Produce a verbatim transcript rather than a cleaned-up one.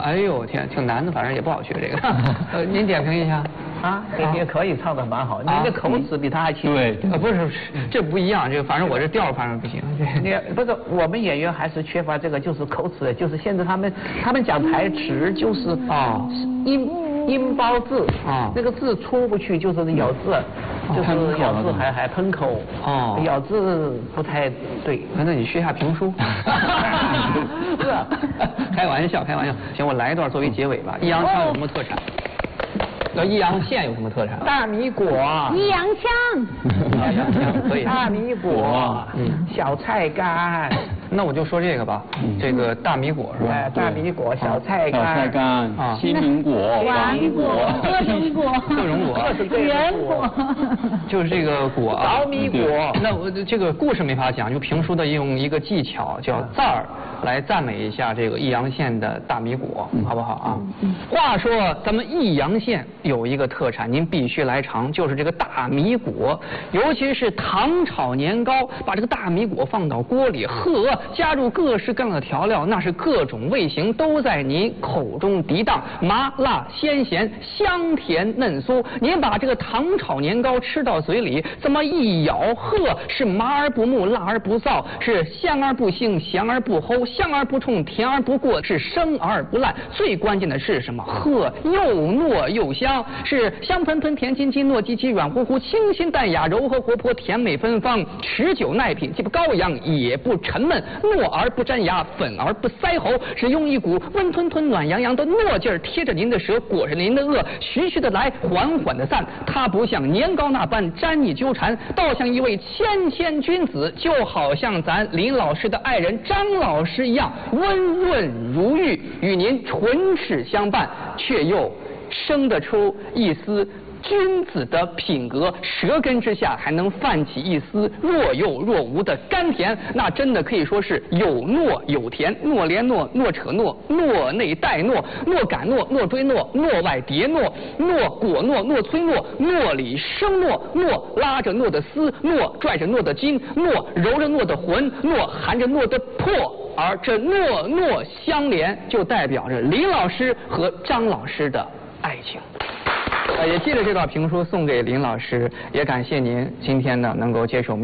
哎呦天，挺难的，反正也不好学这个。呃，您点评一下。 啊，也也可以，唱的蛮好。您的口齿比他还清。 对，呃，不是，这不一样，这个反正我这调反正不行。 你不是我们演员还是缺乏这个，就是口齿，就是现在他们他们讲台词就是啊音音包字啊，那个字出不去，就是咬字，就是咬字还还喷口哦，咬字不太对。 那你学一下评书。 是啊， 开玩笑，开玩笑。行，我来一段作为结尾吧。易烊千有什么特产？那易阳县有什么特产？ 大米果。 易烊千。 易烊千可以。 大米果，嗯，小菜干。 那我就说这个吧，这个大米果是吧？ 哎，大米果、小菜干、 小菜干啊，新苹果、 王果、各种果、 各种果、 圆果， 就是这个果啊， 苞米果。 那我这个故事没法讲，就评书的用一个技巧叫赞儿来赞美一下这个易阳县的大米果，好不好啊？话说咱们易阳县有一个特产，您必须来尝，就是这个大米果，尤其是糖炒年糕，把这个大米果放到锅里，呵，加入各式各样的调料，那是各种味型都在您口中涤荡，麻辣鲜咸，香甜嫩酥。您把这个糖炒年糕吃到嘴里，这么一咬，呵，是麻而不木，辣而不燥，是香而不腥，咸而不齁，香而不冲，甜而不过，是生而不烂。最关键的是什么？呵，又糯又香，是香喷喷、甜津津、糯叽叽、软乎乎、清新淡雅、柔和活泼、甜美芬芳，持久耐品，既不高扬也不沉闷，糯而不粘牙，粉而不塞喉，是用一股温吞吞、暖洋洋的糯劲儿贴着您的舌，裹着您的颚，徐徐的来，缓缓的散。它不像年糕那般粘腻纠缠，倒像一位谦谦君子，就好像咱林老师的爱人张老师一样，温润如玉，与您唇齿相伴，却又生得出一丝君子的品格，舌根之下还能泛起一丝若有若无的甘甜，那真的可以说是有糯有甜，糯连糯，糯扯糯，糯内带糯，糯感糯，糯追糯，糯外叠糯，糯果糯，糯催糯，糯里生糯，糯拉着糯的丝，糯拽着糯的筋，糯揉着糯的魂，糯含着糯的魄。而这糯糯相连，就代表着林老师和张老师的爱情。呃，也借着这段评书送给林老师，也感谢您今天呢能够接受。